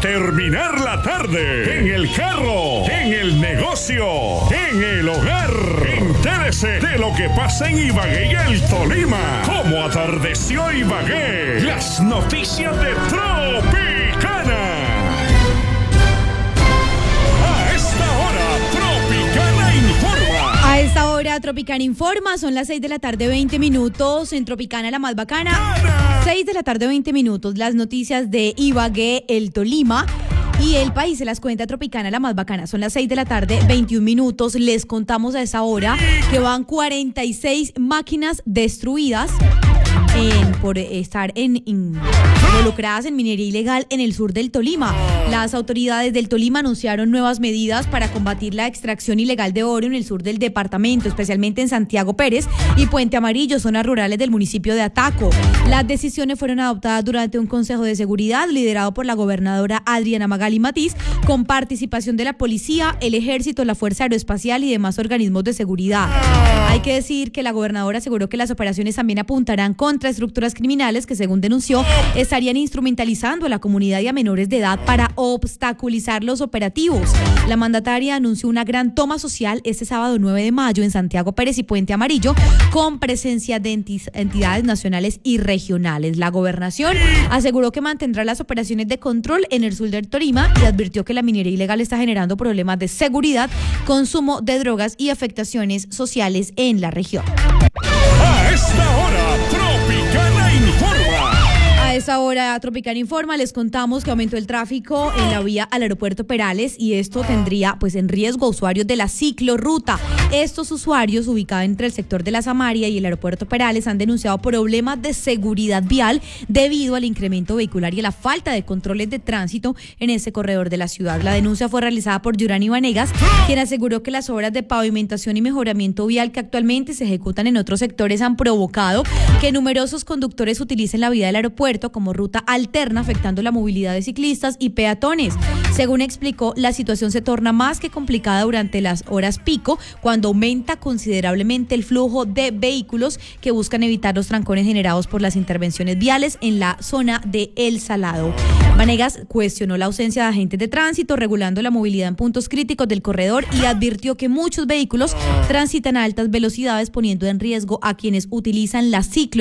terminar la tarde, en el carro, en el negocio, en el hogar. Entérese de lo que pasa en Ibagué y el Tolima. Cómo atardeció Ibagué. Las noticias de Tropicana. A esta hora, Tropicana informa. A esta hora, Tropicana informa. Son las 6 de la tarde, 20 minutos. En Tropicana, la más bacana. 6 de la tarde, 20 minutos. Las noticias de Ibagué, el Tolima y el país se las cuenta Tropicana, la más bacana. Son las 6 de la tarde, 21 minutos. Les contamos a esa hora que van 46 máquinas destruidas por estar involucradas en minería ilegal en el sur del Tolima. Las autoridades del Tolima anunciaron nuevas medidas para combatir la extracción ilegal de oro en el sur del departamento, especialmente en Santiago Pérez y Puente Amarillo, zonas rurales del municipio de Ataco. Las decisiones fueron adoptadas durante un consejo de seguridad liderado por la gobernadora Adriana Magali Matiz, con participación de la policía, el ejército, la Fuerza Aeroespacial y demás organismos de seguridad. Hay que decir que la gobernadora aseguró que las operaciones también apuntarán contra estructuras criminales que, según denunció, estarían instrumentalizando a la comunidad y a menores de edad para obstaculizar los operativos. La mandataria anunció una gran toma social este sábado 9 de mayo en Santiago Pérez y Puente Amarillo, con presencia de entidades nacionales y regionales. La gobernación aseguró que mantendrá las operaciones de control en el sur del Tolima y advirtió que la minería ilegal está generando problemas de seguridad, consumo de drogas y afectaciones sociales en la región. A esta hora, Tropicana informa. A esa hora, Tropicana informa, les contamos que aumentó el tráfico en la vía al aeropuerto Perales y esto tendría pues en riesgo a usuarios de la ciclorruta. Estos usuarios ubicados entre el sector de la Samaria y el aeropuerto Perales han denunciado problemas de seguridad vial debido al incremento vehicular y a la falta de controles de tránsito en ese corredor de la ciudad. La denuncia fue realizada por Yurani Vanegas, quien aseguró que las obras de pavimentación y mejoramiento vial que actualmente se ejecutan en otros sectores han provocado que numerosos conductores utilicen la vía del aeropuerto como ruta alterna, afectando la movilidad de ciclistas y peatones. Según explicó, la situación se torna más que complicada durante las horas pico, cuando aumenta considerablemente el flujo de vehículos que buscan evitar los trancones generados por las intervenciones viales en la zona de El Salado. Vanegas cuestionó la ausencia de agentes de tránsito regulando la movilidad en puntos críticos del corredor y advirtió que muchos vehículos transitan a altas velocidades, poniendo en riesgo a quienes utilizan la ciclo